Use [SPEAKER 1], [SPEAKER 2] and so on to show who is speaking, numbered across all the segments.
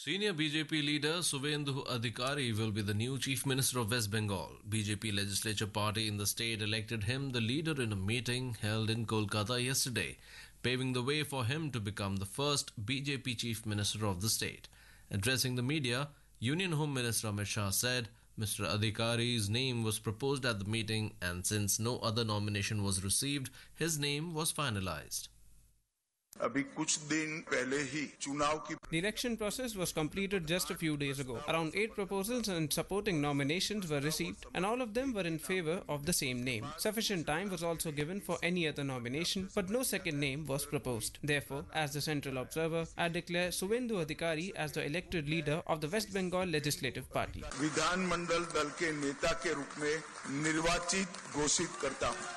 [SPEAKER 1] Senior BJP leader Suvendu Adhikari will be the new Chief Minister of West Bengal. BJP legislature party in the state elected him the leader in a meeting held in Kolkata yesterday, paving the way for him to become the first BJP Chief Minister of the state. Addressing the media, Union Home Minister Amit Shah said Mr. Adhikari's name was proposed at the meeting, and since no other nomination was received, his name was finalized.
[SPEAKER 2] अभी कुछ दिन पहले ही चुनाव की
[SPEAKER 3] The election process was completed just a few days ago. Around 8 proposals and supporting nominations were received, and all of them were in favor of the same name. Sufficient time was also given for any other nomination, but no second name was proposed. Therefore, as the central observer, I declare Suvendu Adhikari as the elected leader of the West Bengal Legislative Party.
[SPEAKER 2] विधानमंडल दल के नेता के रूप में निर्वाचित घोषित करता हूं.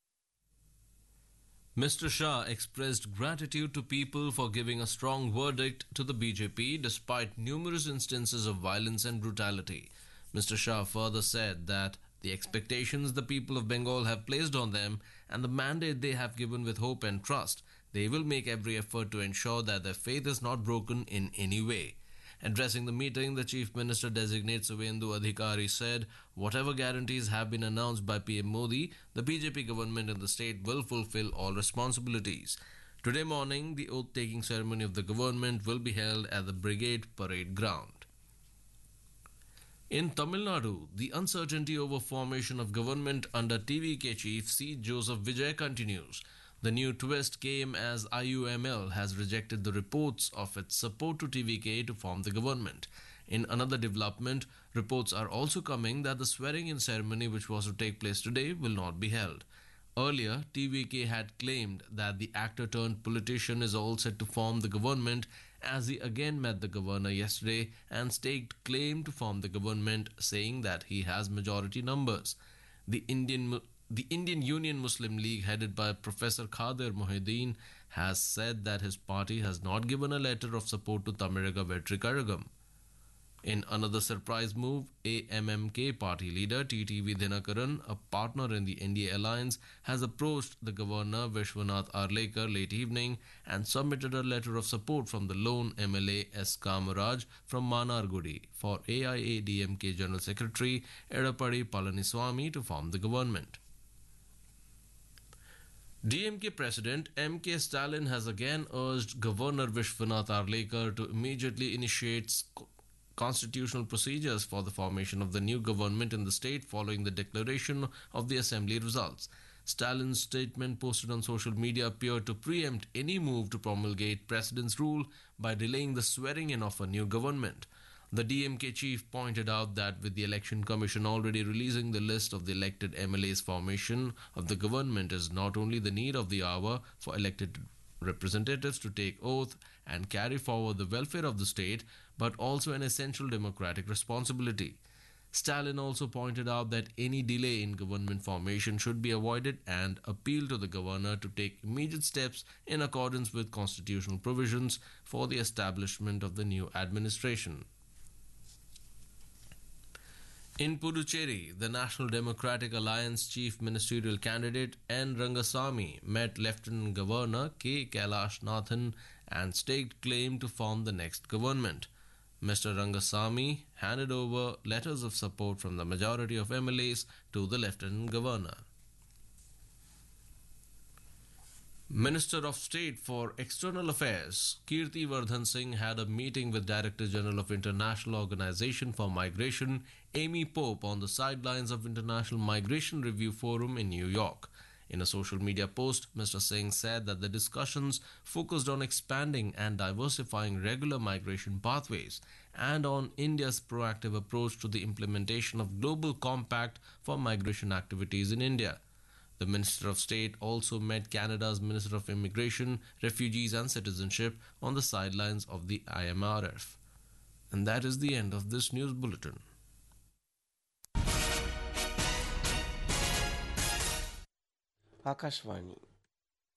[SPEAKER 1] Mr. Shah expressed gratitude to people for giving a strong verdict to the BJP despite numerous instances of violence and brutality. Mr. Shah further said that the expectations the people of Bengal have placed on them and the mandate they have given with hope and trust, they will make every effort to ensure that their faith is not broken in any way. Addressing the meeting, the Chief Minister designate Suvendu Adhikari said, whatever guarantees have been announced by PM Modi, the BJP government in the state will fulfill all responsibilities. Today morning, the oath-taking ceremony of the government will be held at the Brigade Parade Ground. In Tamil Nadu, the uncertainty over formation of government under TVK Chief C. Joseph Vijay continues. The new twist came as IUML has rejected the reports of its support to TVK to form the government. In another development, reports are also coming that the swearing-in ceremony which was to take place today will not be held. Earlier, TVK had claimed that the actor-turned-politician is all set to form the government as he again met the governor yesterday and staked claim to form the government, saying that he has majority numbers. The Indian Union Muslim League, headed by Professor Khadir Mohideen, has said that his party has not given a letter of support to Tamaraga Vetrikaragam. In another surprise move, AMMK party leader TTV Dinakaran, a partner in the NDA alliance, has approached the governor Vishwanath Arlekar late evening and submitted a letter of support from the lone MLA S. Kamaraj from Manargudi for AIADMK General Secretary Edapadi Palaniswamy to form the government. DMK President M.K. Stalin has again urged Governor Vishwanath Arlekar to immediately initiate constitutional procedures for the formation of the new government in the state following the declaration of the assembly results. Stalin's statement posted on social media appeared to preempt any move to promulgate President's rule by delaying the swearing-in of a new government. The DMK chief pointed out that with the Election Commission already releasing the list of the elected MLAs, formation of the government is not only the need of the hour for elected representatives to take oath and carry forward the welfare of the state, but also an essential democratic responsibility. Stalin also pointed out that any delay in government formation should be avoided and appealed to the governor to take immediate steps in accordance with constitutional provisions for the establishment of the new administration. In Puducherry, the National Democratic Alliance chief ministerial candidate N. Rangasamy met Lieutenant Governor K. Kailash Nathan and staked claim to form the next government. Mr. Rangasamy handed over letters of support from the majority of MLAs to the Lieutenant Governor. Minister of State for External Affairs Kirti Vardhan Singh had a meeting with Director General of International Organization for Migration Amy Pope on the sidelines of International Migration Review Forum in New York. In a social media post, Mr. Singh said that the discussions focused on expanding and diversifying regular migration pathways and on India's proactive approach to the implementation of Global Compact for migration activities in India. The Minister of State also met Canada's Minister of Immigration, Refugees and Citizenship on the sidelines of the IMRF. And that is the end of this news bulletin.
[SPEAKER 4] Akashvani